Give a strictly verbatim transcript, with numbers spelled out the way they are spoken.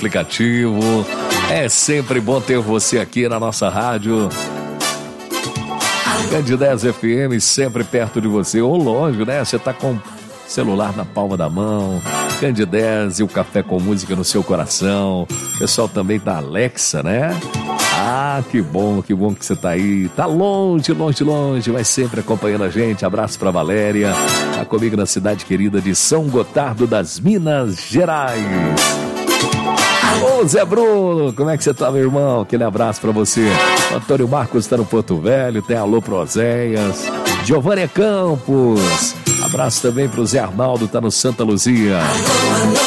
aplicativo. É sempre bom ter você aqui na nossa rádio. Candidez F M, sempre perto de você, ou longe, né? Você tá com o celular na palma da mão, Candidez e o café com música no seu coração. O pessoal também da Alexa, né? Ah, que bom, que bom que você tá aí. Tá longe, longe, longe, mas sempre acompanhando a gente. Abraço pra Valéria, tá comigo na cidade querida de São Gotardo das Minas Gerais. Ô Zé Bruno, como é que você tá, meu irmão? Aquele abraço pra você. O Antônio Marcos tá no Porto Velho, tem alô pro Oséias. Giovânia Campos, abraço também pro Zé Arnaldo, tá no Santa Luzia.